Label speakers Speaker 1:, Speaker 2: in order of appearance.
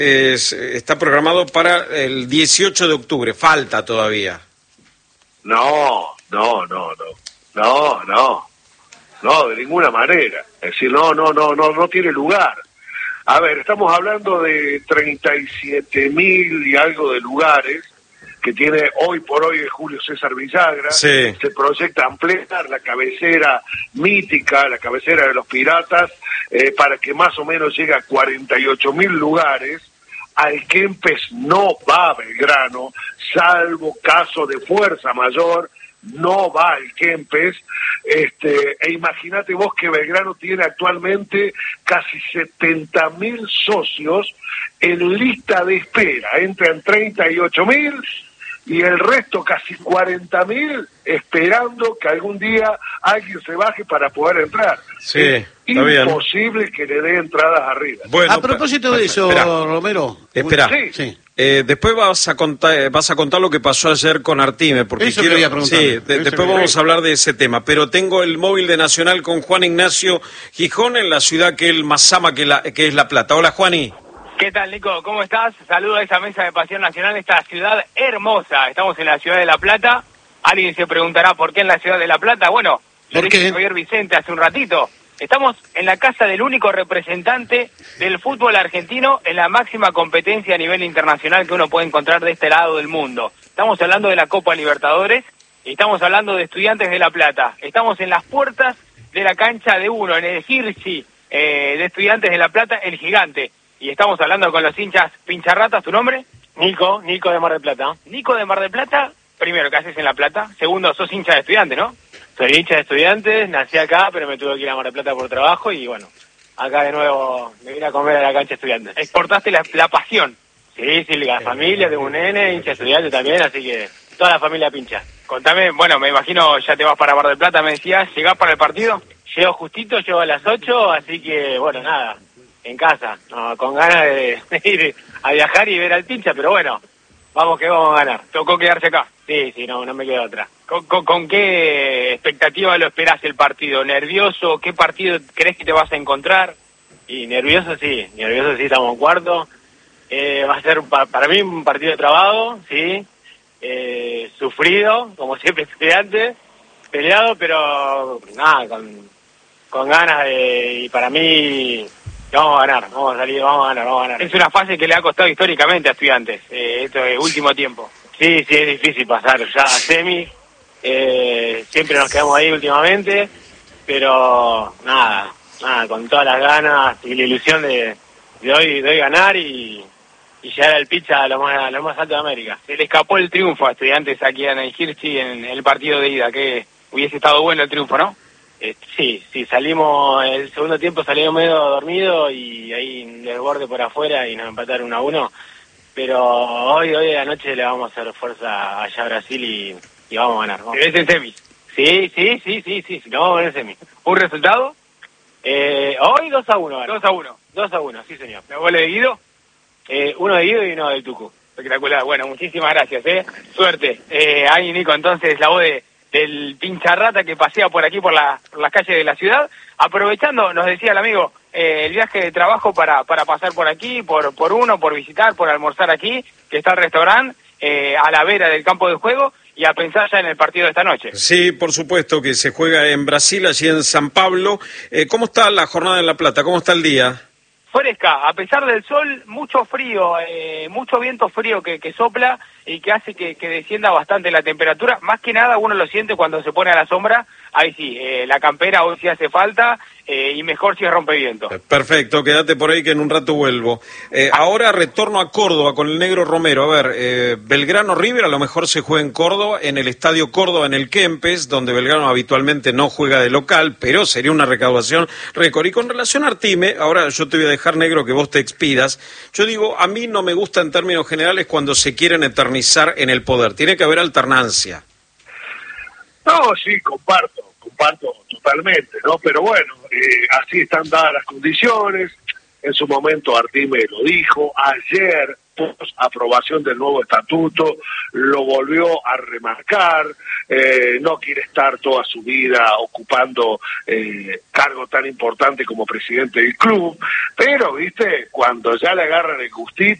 Speaker 1: está programado para el 18 de octubre, falta todavía.
Speaker 2: No, de ninguna manera. Es decir, no tiene lugar. A ver, estamos hablando de 37.000 y algo de lugares que tiene hoy por hoy Julio César Villagra.
Speaker 1: Sí.
Speaker 2: Se proyecta ampliar la cabecera mítica, la cabecera de los Piratas, para que más o menos llegue a 48.000 lugares. Al Kempes no va a Belgrano, salvo caso de fuerza mayor, no va al Kempes, e imagínate vos que Belgrano tiene actualmente casi 70.000 socios en lista de espera, entran 38.000 y el resto casi 40.000 esperando que algún día alguien se baje para poder entrar.
Speaker 1: Sí,
Speaker 2: es
Speaker 1: está
Speaker 2: imposible
Speaker 1: bien
Speaker 2: que le dé entradas arriba.
Speaker 1: Bueno,
Speaker 3: a propósito de eso, Romero.
Speaker 1: Espera.
Speaker 2: Sí.
Speaker 1: Después vas a contar lo que pasó ayer con Artime, porque
Speaker 3: eso quería preguntar.
Speaker 1: Sí, después vamos a hablar de ese tema, pero tengo el móvil de Nacional con Juan Ignacio Gijón en la ciudad que él más ama, que es La Plata. Hola, Juani.
Speaker 4: ¿Qué tal, Nico? ¿Cómo estás? Saludo a esa mesa de Pasión Nacional, esta ciudad hermosa. Estamos en la ciudad de La Plata. Alguien se preguntará por qué en la ciudad de La Plata. Bueno, lo dijo Javier Vicente hace un ratito. Estamos en la casa del único representante del fútbol argentino en la máxima competencia a nivel internacional que uno puede encontrar de este lado del mundo. Estamos hablando de la Copa Libertadores y estamos hablando de Estudiantes de La Plata. Estamos en las puertas de la cancha de uno, en el Hirschi de Estudiantes de La Plata, el gigante. Y estamos hablando con los hinchas pincharratas. ¿Tu nombre?
Speaker 5: Nico de Mar del Plata.
Speaker 4: Nico de Mar del Plata. Primero, ¿qué haces en La Plata? Segundo, sos hincha de Estudiantes, ¿no?
Speaker 5: Soy hincha de Estudiantes, nací acá, pero me tuve que ir a Mar del Plata por trabajo y bueno, acá de nuevo me vine a comer a la cancha Estudiantes.
Speaker 4: Exportaste la pasión.
Speaker 5: Sí, la familia, tengo un nene, hincha Estudiantes también, así que toda la familia pincha.
Speaker 4: Contame, bueno, me imagino ya te vas para Mar del Plata, me decías, ¿llegás para el partido?
Speaker 5: Llego justito, llego a las 8, así que bueno, nada, en casa, no, con ganas de ir a viajar y ver al pincha, pero bueno, vamos que vamos a ganar.
Speaker 4: ¿Tocó quedarse acá?
Speaker 5: Sí, no me queda otra.
Speaker 4: ¿Con qué expectativa lo esperás el partido? ¿Nervioso? ¿Qué partido crees que te vas a encontrar?
Speaker 5: Y nervioso sí, estamos en cuarto. Va a ser para mí un partido trabado, sí, sufrido, como siempre Estudiantes, peleado, pero nada, con ganas y para mí vamos a ganar, vamos a ganar.
Speaker 4: Es una fase que le ha costado históricamente a Estudiantes, este último tiempo.
Speaker 5: Sí, es difícil pasar ya a semi, siempre nos quedamos ahí últimamente, pero nada, con todas las ganas y la ilusión de hoy ganar y llegar al pitcha a lo más alto de América.
Speaker 4: Se le escapó el triunfo a Estudiantes aquí en el Hirschi en el partido de ida, que hubiese estado bueno el triunfo, ¿no?
Speaker 5: Sí, salimos, el segundo tiempo salimos medio dormidos y ahí en desborde por afuera y nos empataron 1-1. Pero hoy a la noche le vamos a hacer fuerza allá a Brasil y vamos a ganar.
Speaker 4: ¿Te ves en semis?
Speaker 5: Sí, no vamos a ver en semis.
Speaker 4: ¿Un resultado?
Speaker 5: Hoy 2-1.
Speaker 4: 2-1,
Speaker 5: sí señor.
Speaker 4: ¿Me vuelve de Guido?
Speaker 5: Uno de Guido y uno del Tucu.
Speaker 4: Espectacular, bueno, muchísimas gracias, suerte. Ahí Nico, entonces la voz del pincharrata que pasea por aquí, por las calles de la ciudad, aprovechando, nos decía el amigo, el viaje de trabajo para pasar por aquí, por visitar, por almorzar aquí, que está el restaurante, a la vera del campo de juego, y a pensar ya en el partido de esta noche.
Speaker 1: Sí, por supuesto, que se juega en Brasil, allí en San Pablo. ¿Cómo está la jornada en La Plata? ¿Cómo está el día?
Speaker 4: Fresca, a pesar del sol, mucho frío, mucho viento frío que sopla y que hace que descienda bastante la temperatura. Más que nada uno lo siente cuando se pone a la sombra, ahí sí, la campera hoy sí hace falta y mejor si es rompeviento.
Speaker 1: Perfecto, quédate por ahí que en un rato vuelvo. Ahora retorno a Córdoba con el Negro Romero. A ver, Belgrano River a lo mejor se juega en Córdoba, en el Estadio Córdoba, en el Kempes, donde Belgrano habitualmente no juega de local, pero sería una recaudación récord. Y con relación a Artime, ahora yo te voy a dejar, Negro, que vos te expidas. Yo digo, a mí no me gusta en términos generales cuando se quieren eternizar en el poder. Tiene que haber alternancia.
Speaker 2: No, sí, comparto totalmente, ¿no? Pero bueno, así están dadas las condiciones. en su momento Artime lo dijo, ayer, post aprobación del nuevo estatuto, lo volvió a remarcar, no quiere estar toda su vida ocupando cargo tan importante como presidente del club, pero, viste, cuando ya le agarran el gustito,